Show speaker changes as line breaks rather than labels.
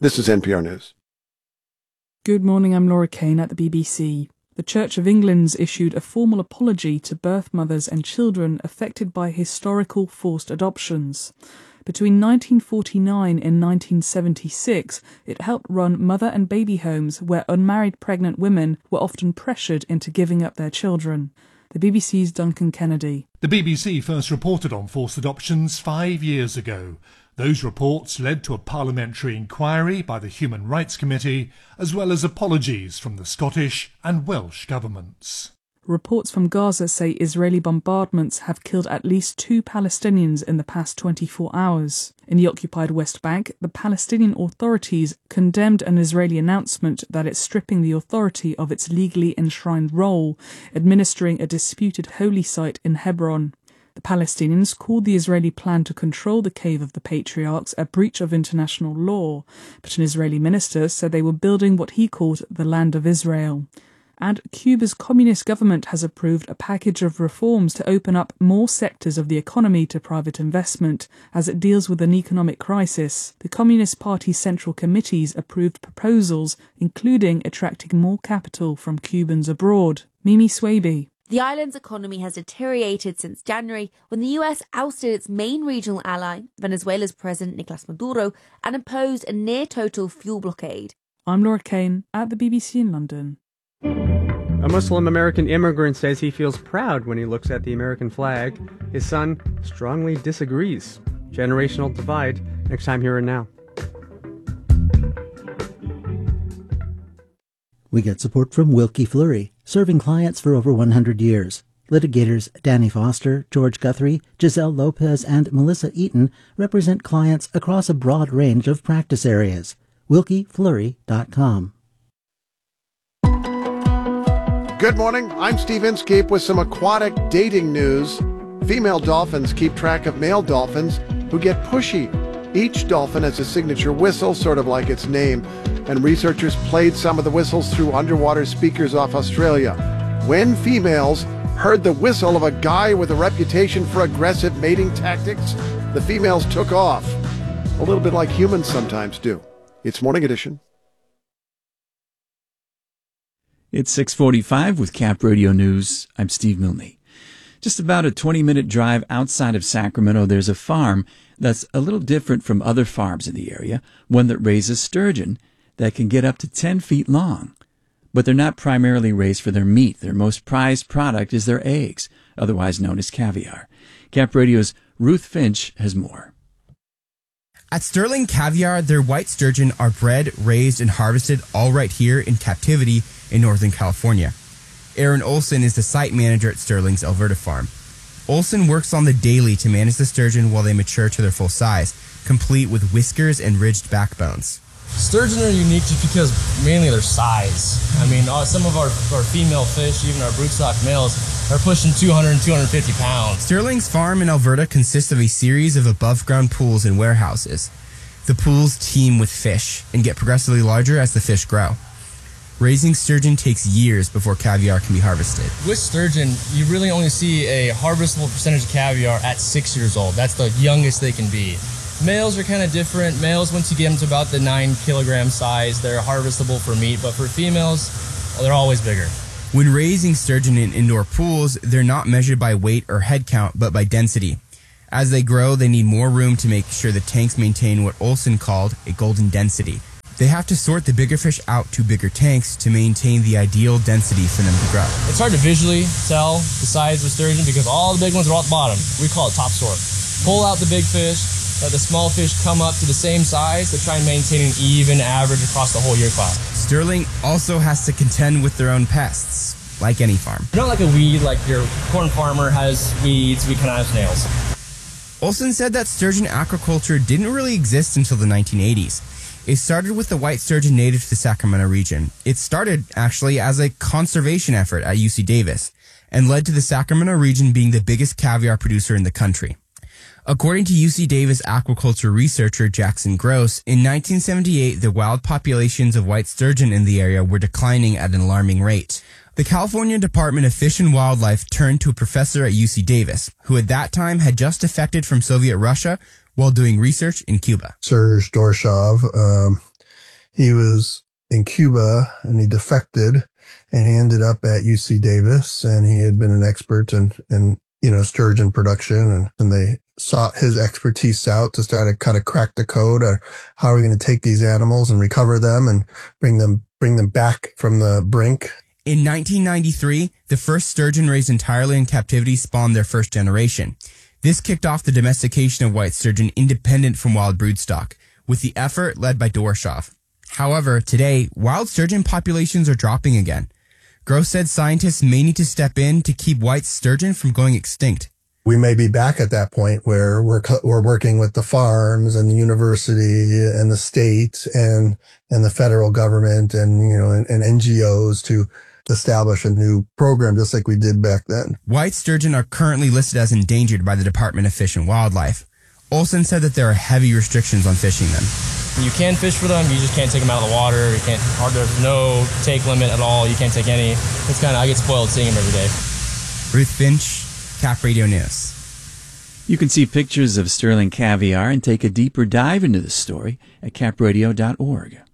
This is NPR News.
Good morning, I'm Laura Kane at the BBC. The Church of England's issued a formal apology to birth mothers and children affected by historical forced adoptions. Between 1949 and 1976, it helped run mother and baby homes where unmarried pregnant women were often pressured into giving up their children. The BBC's Duncan Kennedy.
The BBC first reported on forced adoptions 5 years ago. Those reports led to a parliamentary inquiry by the Human Rights Committee, as well as apologies from the Scottish and Welsh governments.
Reports from Gaza say Israeli bombardments have killed at least 2 Palestinians in the past 24 hours. In the occupied West Bank, the Palestinian authorities condemned an Israeli announcement that it's stripping the authority of its legally enshrined role, administering a disputed holy site in Hebron. The Palestinians called the Israeli plan to control the Cave of the Patriarchs a breach of international law, but an Israeli minister said they were building what he called the Land of Israel. And Cuba's communist government has approved a package of reforms to open up more sectors of the economy to private investment as it deals with an economic crisis. The Communist Party's central committees approved proposals, including attracting more capital from Cubans abroad. Mimi Swaby.
The island's economy has deteriorated since January when the US ousted its main regional ally, Venezuela's President Nicolas Maduro, and imposed a near-total fuel blockade.
I'm Laura Kane at the BBC in London.
A Muslim American immigrant says he feels proud when he looks at the American flag. His son strongly disagrees. Generational divide, next time here and now.
We get support from Wilkie Fleury, serving clients for over 100 years. Litigators Danny Foster, George Guthrie, Giselle Lopez, and Melissa Eaton represent clients across a broad range of practice areas. WilkieFleury.com.
Good morning, I'm Steve Inskeep with some aquatic dating news. Female dolphins keep track of male dolphins who get pushy. Each dolphin has a signature whistle, sort of like its name, and researchers played some of the whistles through underwater speakers off Australia. When females heard the whistle of a guy with a reputation for aggressive mating tactics, the females took off, a little bit like humans sometimes do. It's Morning Edition.
It's 6:45 with Cap Radio News. I'm Steve Milne. Just about a 20-minute drive outside of Sacramento, there's a farm that's a little different from other farms in the area, one that raises sturgeon that can get up to 10 feet long. But they're not primarily raised for their meat. Their most prized product is their eggs, otherwise known as caviar. Cap Radio's Ruth Finch has more.
At Sterling Caviar, their white sturgeon are bred, raised, and harvested all right here in captivity in Northern California. Aaron Olson is the site manager at Sterling's Alberta farm. Olson works on the daily to manage the sturgeon while they mature to their full size, complete with whiskers and ridged backbones.
Sturgeon are unique just because mainly their size. I mean, some of our female fish, even our broodstock males, are pushing 200 and 250 pounds.
Sterling's farm in Alberta consists of a series of above-ground pools and warehouses. The pools teem with fish and get progressively larger as the fish grow. Raising sturgeon takes years before caviar can be harvested.
With sturgeon, you really only see a harvestable percentage of caviar at 6 years old. That's the youngest they can be. Males are kind of different. Males, once you get them to about the 9 kilogram size, they're harvestable for meat. But for females, they're always bigger.
When raising sturgeon in indoor pools, they're not measured by weight or head count, but by density. As they grow, they need more room to make sure the tanks maintain what Olson called a golden density. They have to sort the bigger fish out to bigger tanks to maintain the ideal density for them to grow.
It's hard to visually tell the size of sturgeon because all the big ones are all at the bottom. We call it top sort. Pull out the big fish, let the small fish come up to the same size to try and maintain an even average across the whole year crop.
Sterling also has to contend with their own pests, like any farm.
Not like a weed, like your corn farmer has weeds, we kind of have snails.
Olson said that sturgeon aquaculture didn't really exist until the 1980s. It started with the white sturgeon native to the Sacramento region. It started, actually, as a conservation effort at UC Davis and led to the Sacramento region being the biggest caviar producer in the country. According to UC Davis aquaculture researcher Jackson Gross, in 1978, the wild populations of white sturgeon in the area were declining at an alarming rate. The California Department of Fish and Wildlife turned to a professor at UC Davis, who at that time had just defected from Soviet Russia while doing research in Cuba.
Serge Dorshov He was in Cuba and he defected and he ended up at UC Davis, and he had been an expert in sturgeon production, and they sought his expertise out to try to kind of crack the code of how are we going to take these animals and recover them and bring them back from the brink.
In 1993, the first sturgeon raised entirely in captivity spawned their first generation. This kicked off the domestication of white sturgeon independent from wild broodstock, with the effort led by Doroshov. However, today, wild sturgeon populations are dropping again. Gross said scientists may need to step in to keep white sturgeon from going extinct.
We may be back at that point where we're working with the farms and the university and the state and the federal government and NGOs to establish a new program just like we did back then.
White sturgeon are currently listed as endangered by the Department of Fish and Wildlife. Olson said that there are heavy restrictions on fishing them.
You can fish for them, you just can't take them out of the water. There's no take limit at all. You can't take any. I get spoiled seeing them every day.
Ruth Finch, Cap Radio News.
You can see pictures of sterling caviar and take a deeper dive into the story at capradio.org.